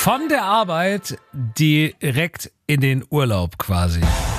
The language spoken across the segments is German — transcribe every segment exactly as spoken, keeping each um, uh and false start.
Von der Arbeit direkt in den Urlaub quasi.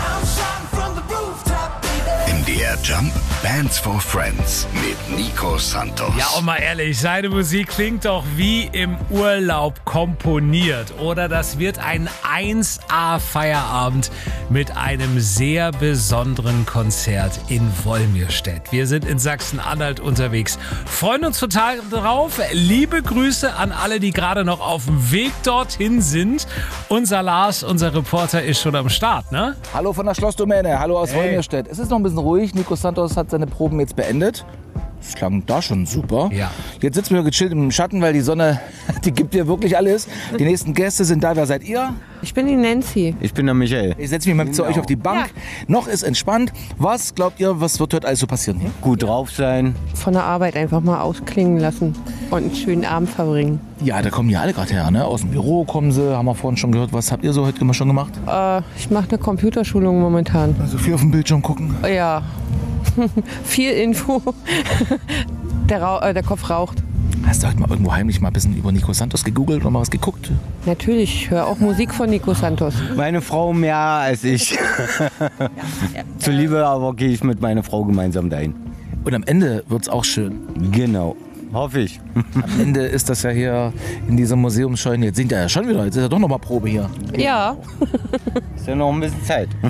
M D R Jump Bands for Friends mit Nico Santos. Ja, und mal ehrlich, seine Musik klingt doch wie im Urlaub komponiert. Oder das wird ein eins A Feierabend mit einem sehr besonderen Konzert in Wolmirstedt. Wir sind in Sachsen-Anhalt unterwegs. Freuen uns total drauf. Liebe Grüße an alle, die gerade noch auf dem Weg dorthin sind. Unser Lars, unser Reporter, ist schon am Start, ne? Hallo von der Schlossdomäne, hallo aus Hey. Wolmirstedt. Es ist noch ein bisschen ruhig. Nico Santos hat seine Proben jetzt beendet. Das klang da schon super. Ja. Jetzt sitzen wir gechillt im Schatten, weil die Sonne, die gibt dir wirklich alles. Die nächsten Gäste sind da. Wer seid ihr? Ich bin die Nancy. Ich bin der Michael. Ich setze mich mal zu euch auf die Bank. Noch ist entspannt. Was glaubt ihr, was wird heute alles so passieren hier? Gut drauf sein. Von der Arbeit einfach mal ausklingen lassen und einen schönen Abend verbringen. Ja, da kommen ja alle gerade her, ne? Aus dem Büro kommen sie, haben wir vorhin schon gehört. Was habt ihr so heute immer schon gemacht? Äh, ich mache eine Computerschulung momentan. Also viel auf dem Bildschirm gucken. Ja, viel Info. Der, Rau äh, der Kopf raucht. Hast du heute mal irgendwo heimlich mal ein bisschen über Nico Santos gegoogelt oder mal was geguckt? Natürlich, ich höre auch Musik von Nico Santos. Meine Frau mehr als ich. Zuliebe aber gehe ich mit meiner Frau gemeinsam dahin. Und am Ende wird's auch schön. Genau. Hoffe ich. Am Ende ist das ja hier in dieser Museumsscheune. Jetzt singt er ja schon wieder. Jetzt ist ja doch noch mal Probe hier. Ja. Ist ja noch ein bisschen Zeit.